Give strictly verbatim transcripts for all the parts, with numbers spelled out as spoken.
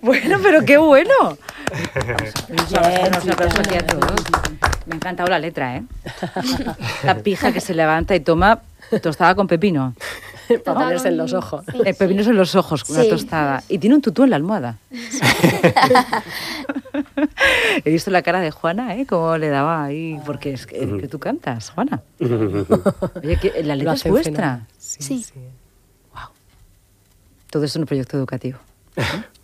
Bueno, pero qué bueno. Bien, Un aplauso aquí a todos. Me ha encantado la letra, ¿eh? La pija que se levanta y toma tostada con pepino. Para ponerse en los ojos. Sí, eh, pepinos en los ojos, una sí. tostada. Y tiene un tutú en la almohada. Sí. He visto la cara de Juana, ¿eh? Cómo le daba ahí, porque es que, que tú cantas, Juana. Oye, que la letra es vuestra. Sí. sí. sí. Wow. Todo es un proyecto educativo. ¿Eh?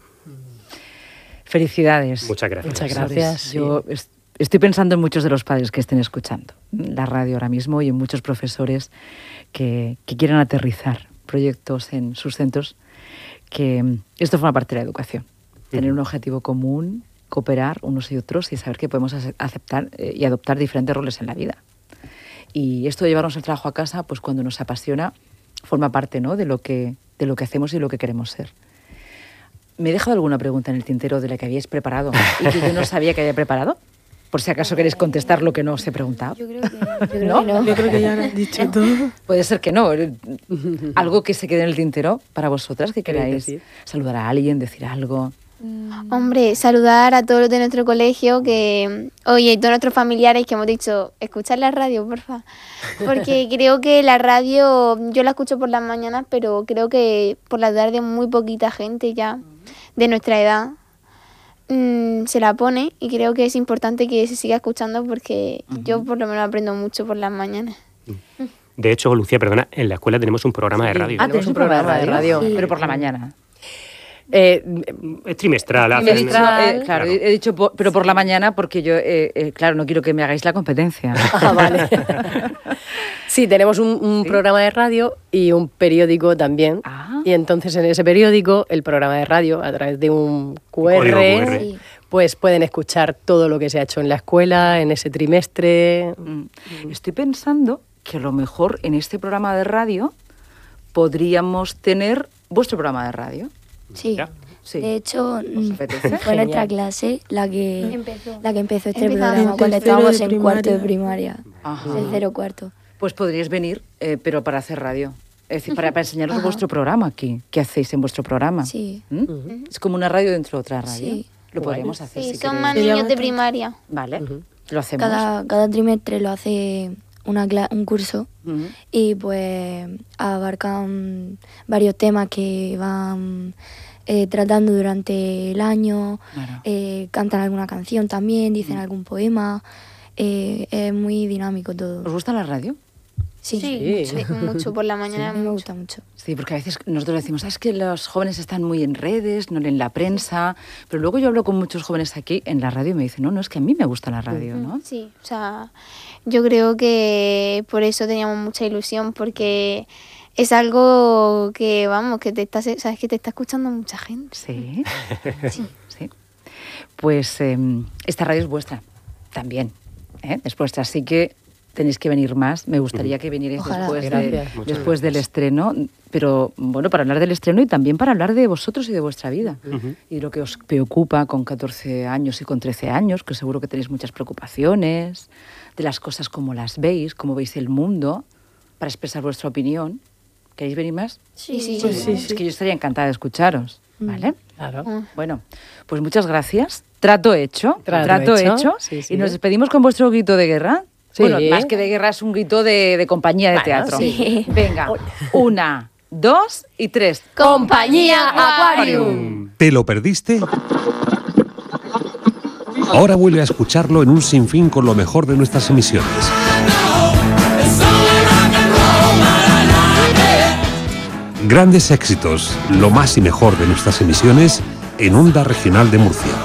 Felicidades. Muchas gracias. Muchas gracias. Yo est- estoy pensando en muchos de los padres que estén escuchando la radio ahora mismo y en muchos profesores que, que quieran aterrizar proyectos en sus centros, que esto forma parte de la educación. Tener un objetivo común, cooperar unos y otros y saber que podemos aceptar eh, y adoptar diferentes roles en la vida. Y esto de llevarnos el trabajo a casa, pues cuando nos apasiona, forma parte, ¿no?, de lo que, de lo que hacemos y lo que queremos ser. ¿Me he dejado alguna pregunta en el tintero de la que habíais preparado y que yo no sabía que había preparado? Por si acaso queréis contestar lo que no os he preguntado. Yo creo que, yo creo ¿No? que no. Yo creo que ya lo han dicho todo. Puede ser que no. Algo que se quede en el tintero para vosotras, que queráis decir? Saludar a alguien, decir algo. Hombre, saludar a todos los de nuestro colegio, que oye, y todos nuestros familiares que hemos dicho, escuchar la radio, porfa. Porque creo que la radio, yo la escucho por las mañanas, pero creo que por la tarde muy poquita gente ya de nuestra edad mmm, se la pone, y creo que es importante que se siga escuchando porque uh-huh. yo por lo menos aprendo mucho por las mañanas. Uh-huh. De hecho, Lucía, perdona, en la escuela tenemos un programa de radio. Ah, tenemos un programa de radio, sí. pero por la mañana. Eh, es trimestral. trimestral hacen, eh, claro, claro, he dicho, por, pero por la mañana porque yo, eh, eh, claro, no quiero que me hagáis la competencia. Ah, vale. Sí, tenemos un, un ¿Sí? programa de radio y un periódico también. Ah. Y entonces en ese periódico, el programa de radio, a través de un cu erre, Q R, sí. pues pueden escuchar todo lo que se ha hecho en la escuela, en ese trimestre. Mm. Estoy pensando que a lo mejor en este programa de radio podríamos tener vuestro programa de radio. Sí. sí, de hecho fue nuestra clase la que empezó, la que empezó este Empezó programa cuando estábamos en cuarto de primaria, Ajá. tercero cuarto. Pues podríais venir, eh, pero para hacer radio, es decir, para, para enseñaros Ajá. vuestro programa aquí, qué hacéis en vuestro programa. Sí. ¿Mm? Uh-huh. Es como una radio dentro de otra radio. Sí. Lo podríamos hacer. Sí, si son queréis. más niños de primaria. Vale, uh-huh. lo hacemos. Cada, cada trimestre lo hace una cla- un curso uh-huh. y pues abarcan varios temas que van eh, tratando durante el año, claro. eh, cantan alguna canción también, dicen uh-huh. algún poema, eh, es muy dinámico todo. ¿Os gusta la radio? Sí, sí, sí. Mucho, mucho por la mañana. Sí, a mí me gusta mucho. Sí, porque a veces nosotros decimos, es que los jóvenes están muy en redes, no leen la prensa, pero luego yo hablo con muchos jóvenes aquí en la radio y me dicen, no, no, es que a mí me gusta la radio, ¿no? Sí, o sea, yo creo que por eso teníamos mucha ilusión, porque es algo que, vamos, que te está, sabes que te está escuchando mucha gente. Sí, sí, sí. Pues eh, esta radio es vuestra, también, ¿eh? Es vuestra, así que tenéis que venir más. Me gustaría que vinierais Ojalá. después, de, después del gracias. estreno, pero bueno, para hablar del estreno y también para hablar de vosotros y de vuestra vida. Uh-huh. Y de lo que os preocupa con catorce años y con trece años, que seguro que tenéis muchas preocupaciones, de las cosas como las veis, cómo veis el mundo, para expresar vuestra opinión. ¿Queréis venir más? Sí, sí. Pues sí, Es sí. que yo estaría encantada de escucharos, ¿vale? Claro. Ah. Bueno, pues muchas gracias. Trato hecho. Trato, trato hecho. hecho. Sí, sí. Y nos despedimos con vuestro grito de guerra. Sí. Bueno, más que de guerra es un grito de, de compañía de Bueno, teatro. sí. Venga, una, dos y tres. ¡Compañía Aquarium! ¿Te lo perdiste? Ahora vuelve a escucharlo en un sinfín con lo mejor de nuestras emisiones. Grandes éxitos, lo más y mejor de nuestras emisiones en Onda Regional de Murcia.